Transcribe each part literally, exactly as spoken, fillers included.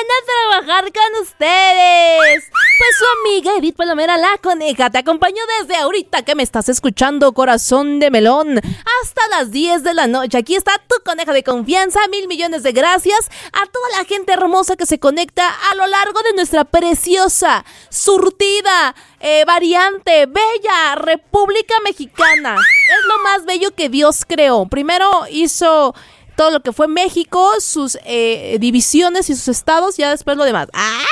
a trabajar con ustedes. Pues su amiga Edith Palomera, la coneja, te acompaño desde ahorita que me estás escuchando, corazón de melón, hasta las diez de la noche. Aquí está tu coneja de confianza. Mil millones de gracias a toda la gente hermosa que se conecta a lo largo de nuestra preciosa, surtida, eh, variante, bella República Mexicana. Es lo más bello que Dios creó. Primero hizo todo lo que fue México, sus eh, divisiones y sus estados, ya después lo demás. ¡Ay!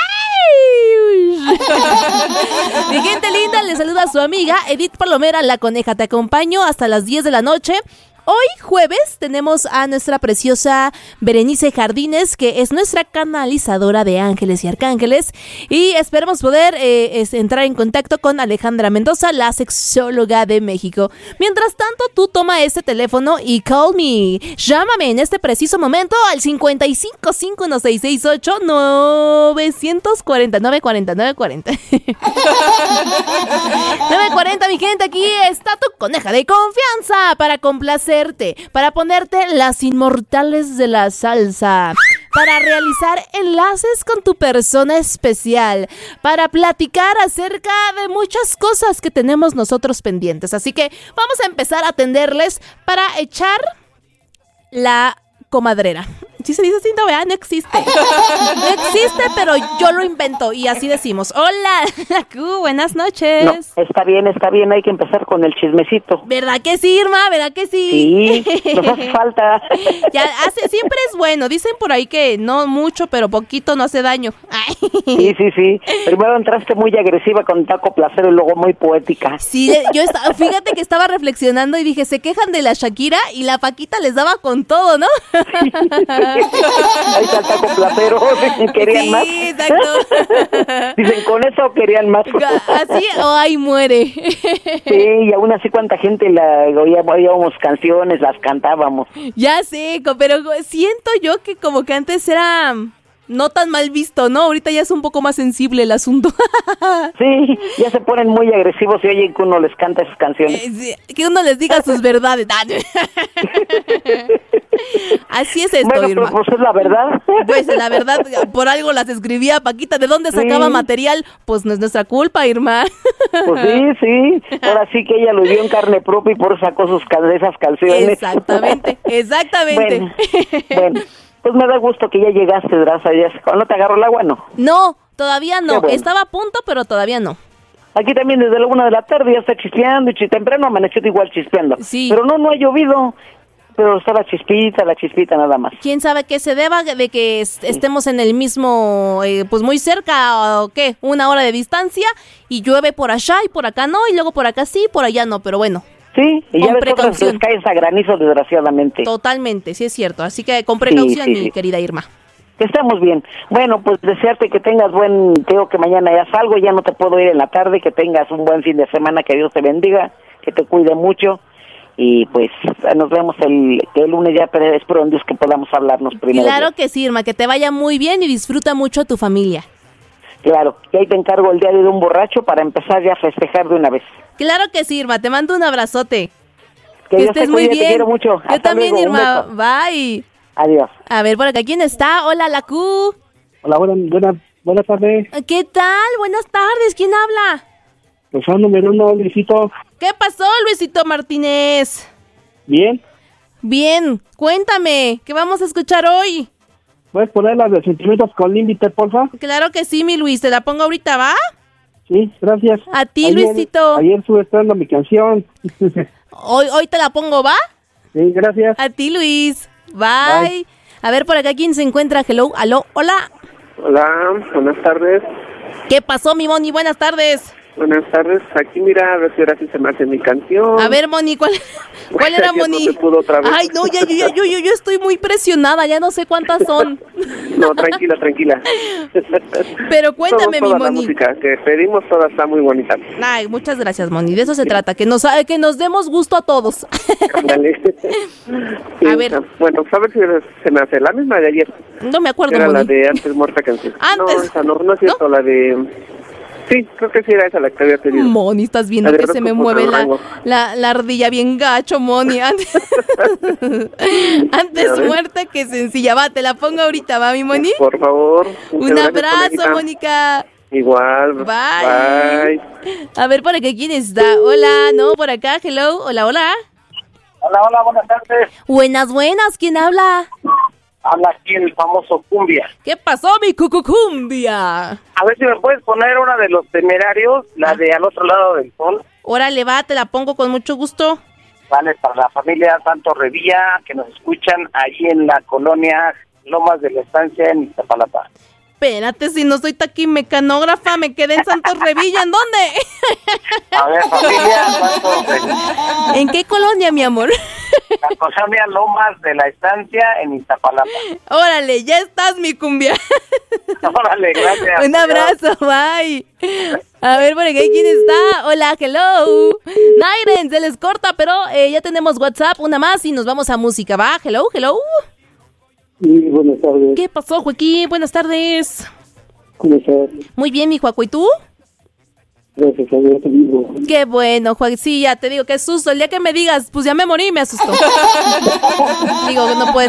Mi gente linda, le saluda a su amiga Edith Palomera, la coneja. Te acompaño hasta las diez de la noche. Hoy, jueves, tenemos a nuestra preciosa Berenice Jardines, que es nuestra canalizadora de ángeles y arcángeles. Y esperemos poder eh, es, entrar en contacto con Alejandra Mendoza, la sexóloga de México. Mientras tanto, tú toma este teléfono y call me. Llámame en este preciso momento al cincuenta y cinco, cinco uno seis seis ocho, nueve cuatro nueve, cuatro nueve cuatro nueve cuarenta, mi gente, aquí está tu coneja de confianza para complacer, para ponerte las inmortales de la salsa, para realizar enlaces con tu persona especial, para platicar acerca de muchas cosas que tenemos nosotros pendientes. Así que vamos a empezar a atenderles para echar la comadrera. ¿Sí se dice así? No, ¿verdad? No existe. No existe, pero yo lo invento y así decimos. Hola, la Q, buenas noches. No, está bien, está bien, hay que empezar con el chismecito. ¿Verdad que sí, Irma? ¿Verdad que sí? Sí, nos hace falta. Ya hace, siempre es bueno. Dicen por ahí que no mucho, pero poquito no hace daño. Ay. Sí, sí, sí. Primero entraste muy agresiva con Taco Placer y luego muy poética. Sí, yo estaba, fíjate que estaba reflexionando y dije, se quejan de la Shakira y la Paquita les daba con todo, ¿no? Sí. Ahí está el Taco Placero, querían sí, más. Sí, exacto. Dicen, con eso querían más. Así o ahí muere. Sí, y aún así cuánta gente la oíamos, oíamos canciones, las cantábamos. Ya sé, pero siento yo que como que antes era no tan mal visto, ¿no? Ahorita ya es un poco más sensible el asunto. Sí, ya se ponen muy agresivos y oyen que uno les canta esas canciones. Eh, sí, que uno les diga sus verdades. Así es esto, bueno, Irma. Pero, pues es la verdad. Pues la verdad, por algo las escribía Paquita. ¿De dónde sacaba sí. material? Pues no es nuestra culpa, Irma. Pues sí, sí. Ahora sí que ella lo vio en carne propia y por eso sacó sus, esas canciones. Exactamente, exactamente. Bueno, bueno. Pues me da gusto que ya llegaste, Draza. ¿Cuándo te agarró el agua? No. No, todavía no. Bueno. Estaba a punto, pero todavía no. Aquí también desde la una de la tarde ya está chispeando y ch- temprano amaneció igual chispeando. Sí. Pero no, no ha llovido. Pero está la chispita, la chispita nada más. ¿Quién sabe qué se deba de que est- estemos en el mismo, eh, pues muy cerca o qué, una hora de distancia y llueve por allá y por acá no y luego por acá sí, por allá no, pero bueno. Sí, y con ya ves precaución. que les cae a granizo desgraciadamente. Totalmente, sí es cierto. Así que con precaución, Sí, sí, mi sí. querida Irma. Que estemos bien. Bueno, pues desearte que tengas buen, tengo que mañana ya salgo, ya no te puedo ir en la tarde, que tengas un buen fin de semana, que Dios te bendiga, que te cuide mucho y pues nos vemos el, que el lunes ya, pero espero en Dios que podamos hablarnos primero. Claro que sí, Irma, que te vaya muy bien y disfruta mucho a tu familia. Claro, y ahí te encargo el diario de un borracho para empezar ya a festejar de una vez. Claro que sí, Irma, te mando un abrazote. Que, Que Dios estés te muy cuide, bien. Te quiero mucho. Yo Hasta también, luego, un Irma. beso. Bye. Adiós. A ver, por acá, ¿quién está? Hola, la Q. Hola, buenas buena, buena tardes. ¿Qué tal? Buenas tardes. ¿Quién habla? Pues son número uno, Luisito. ¿Qué pasó, Luisito Martínez? Bien. Bien, cuéntame, ¿qué vamos a escuchar hoy? ¿Puedes poner las de Sentimientos con Límite, porfa? Claro que sí, mi Luis, te la pongo ahorita, ¿va? Sí, gracias. A ti, Ayer- Luisito. Ayer estuve esperando mi canción. Hoy, hoy te la pongo, ¿va? Sí, gracias. A ti, Luis. Bye. Bye. A ver, por acá, ¿quién se encuentra? Hello, aló, hola. Hola, buenas tardes. ¿Qué pasó, mi Moni? Buenas tardes. Buenas tardes. Aquí, mira, a ver si ahora sí se me hace mi canción. A ver, Moni, ¿cuál, cuál era, Ayer no Moni? se pudo otra vez. Ay, no, ya, yo, ya, yo, yo, yo estoy muy presionada, ya no sé cuántas son. No, tranquila, tranquila. Pero cuéntame, Toda, toda mi la Moni. música que pedimos, toda está muy bonita. Ay, muchas gracias, Moni. De eso se trata, que nos, que nos demos gusto a todos. Ándale. Sí, A ver. Bueno, pues a ver si se me hace la misma de ayer. No me acuerdo, Era Moni. la de Antes Muerta Canción. Antes. No, esa no, no es cierto, ¿No? la de... Sí, creo que sí era esa la que había pedido. Moni, estás viendo La de que se me horóscopo mueve de la, Durango. la, la ardilla bien gacho, Moni. Antes, Antes ¿Ya ves? muerta que sencilla. Va, te la pongo ahorita, ¿va, mi Moni? Por favor. Un muchas gracias, abrazo, conejita. Mónica. Igual. Bye. Bye. A ver, por acá, ¿quién está? Hola, no, por acá, hello. Hola, hola. Hola, hola, buenas tardes. Buenas, buenas, ¿quién habla? Habla aquí el famoso Cumbia. ¿Qué pasó, mi cucucumbia? A ver si me puedes poner una de los temerarios, la de Al Otro Lado del Sol. Órale, va, te la pongo con mucho gusto. Vale, para la familia Santos Revilla, que nos escuchan allí en la colonia Lomas de la Estancia en Iztapalapa. Espérate, si no soy taquimecanógrafa, me quedé en Santos Revilla, ¿en dónde? A ver, familia Santos Revilla. ¿En qué colonia, mi amor? La colonia Lomas de la Estancia en Iztapalapa. Órale, ya estás, mi cumbia. Órale, gracias. Un abrazo, bye. A ver, por acá, ¿quién está? Hola, hello. Nairen, se les corta, pero eh, ya tenemos WhatsApp, una más y nos vamos a música, ¿va? Hello, hello. Sí, buenas tardes. ¿Qué pasó, Joaquín? Buenas tardes. ¿Cómo estás? Muy bien, mi Joaco, ¿y tú? Gracias a Dios, te digo. Qué bueno, Juan. Sí, ya te digo, qué susto. El día que me digas, pues ya me morí, me asustó. Digo, no puede